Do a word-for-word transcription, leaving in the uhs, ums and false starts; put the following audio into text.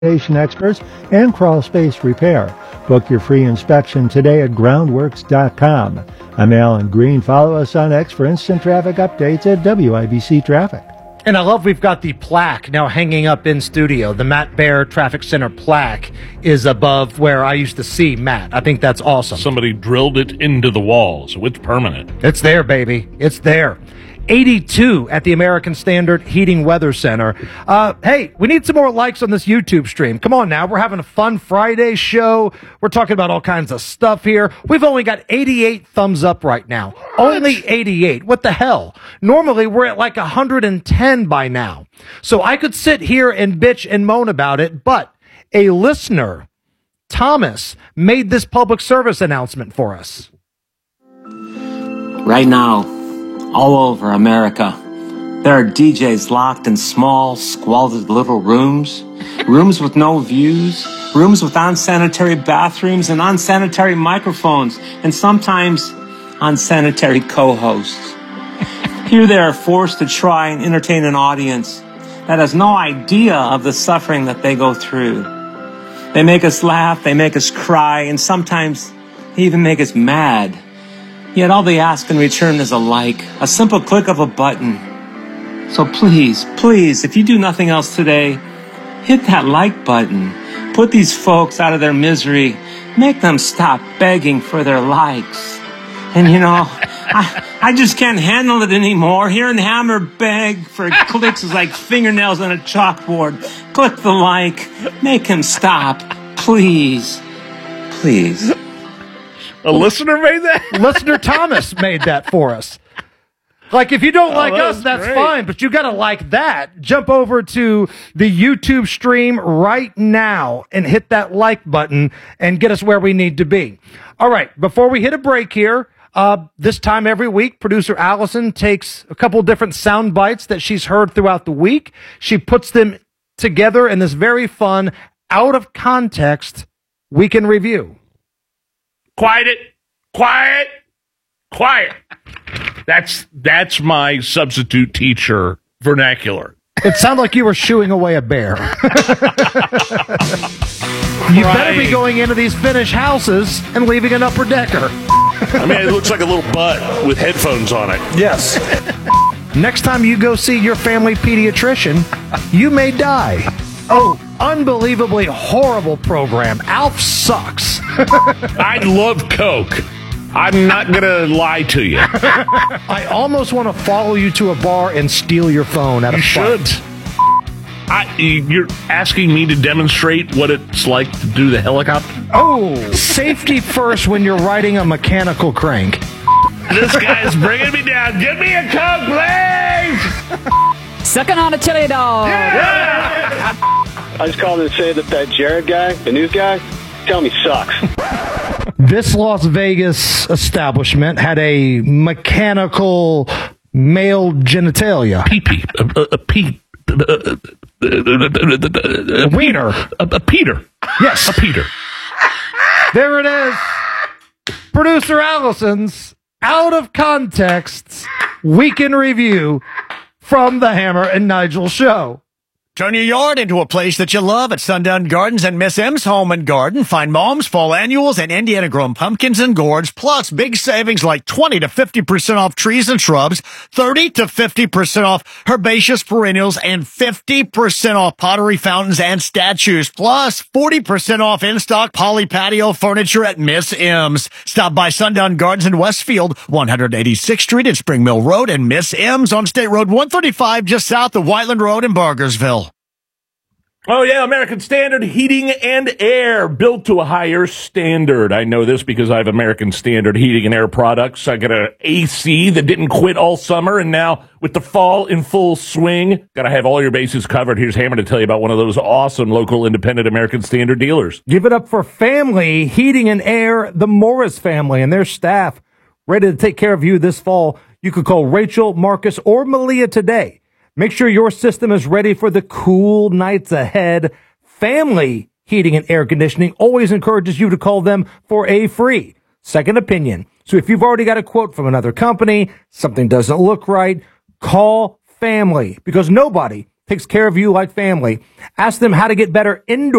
experts and crawl space repair. Book your free inspection today at groundworks dot com. I'm Alan Green. Follow us on X for instant traffic updates at W I B C Traffic. And I love we've got the plaque now hanging up in studio. The Matt Baer Traffic Center plaque is above where I used to see Matt. I think that's awesome. Somebody drilled it into the wall, so it's permanent. It's there, baby. It's there. eighty-two at the American Standard Heating Weather Center. Uh, hey, we need some more likes on this YouTube stream. Come on now. We're having a fun Friday show. We're talking about all kinds of stuff here. We've only got eighty-eight thumbs up right now. What? Only eighty-eight. What the hell? Normally, we're at like one hundred ten by now. So I could sit here and bitch and moan about it, but a listener, Thomas, made this public service announcement for us. Right now, all over America, there are D Js locked in small, squalid little rooms, rooms with no views, rooms with unsanitary bathrooms and unsanitary microphones, and sometimes unsanitary co-hosts. Here they are forced to try and entertain an audience that has no idea of the suffering that they go through. They make us laugh, they make us cry, and sometimes they even make us mad. Yet all they ask in return is a like, a simple click of a button. So please, please, if you do nothing else today, hit that like button. Put these folks out of their misery. Make them stop begging for their likes. And you know, I, I just can't handle it anymore. Hearing Hammer beg for clicks is like fingernails on a chalkboard. Click the like. Make him stop. Please. Please. A listener made that? Listener Thomas made that for us. Like, if you don't oh, like that us, that's great. fine, but you got to like that. Jump over to the YouTube stream right now and hit that like button and get us where we need to be. All right, before we hit a break here, uh, this time every week, producer Allison takes a couple different sound bites that she's heard throughout the week. She puts them together in this very fun, out of context week in review. Quiet it. Quiet. Quiet. That's that's my substitute teacher vernacular. It sounded like you were shooing away a bear. You better be going into these finished houses and leaving an upper decker. I mean, it looks like a little butt with headphones on it. Yes. Next time you go see your family pediatrician, you may die. Oh, unbelievably horrible program. Alf sucks. I love Coke. I'm not going to lie to you. I almost want to follow you to a bar and steal your phone at a You should. I, you're asking me to demonstrate what it's like to do the helicopter? Oh, safety first when you're riding a mechanical crank. This guy's bringing me down. Give me a Coke, please! Sucking on a chili dog. Yeah! I just called in to say that that Jared guy, the news guy, tell me sucks. This Las Vegas establishment had a mechanical male genitalia. Pee-pee. A, a, a pee. A, a, a wiener. A, a Peter. Yes. A Peter. There it is. Producer Allison's out of context week in review from the Hammer and Nigel show. Turn your yard into a place that you love at Sundown Gardens and Miss M's Home and Garden. Find Mom's Fall Annuals and Indiana-grown pumpkins and gourds, plus big savings like twenty to fifty percent off trees and shrubs, thirty to fifty percent off herbaceous perennials, and fifty percent off pottery fountains and statues, plus forty percent off in-stock poly patio furniture at Miss M's. Stop by Sundown Gardens in Westfield, one eighty-sixth Street and Spring Mill Road, and Miss M's on State Road one thirty-five just south of Whiteland Road in Bargersville. Oh, yeah, American Standard Heating and Air, built to a higher standard. I know this because I have American Standard Heating and Air products. I got an A C that didn't quit all summer, and now with the fall in full swing, got to have all your bases covered. Here's Hammer to tell you about one of those awesome local independent American Standard dealers. Give it up for Family Heating and Air, the Morris family and their staff, ready to take care of you this fall. You could call Rachel, Marcus, or Malia today. Make sure your system is ready for the cool nights ahead. Family Heating and Air Conditioning always encourages you to call them for a free second opinion. So if you've already got a quote from another company, something doesn't look right, call Family, because nobody takes care of you like family. Ask them how to get better indoor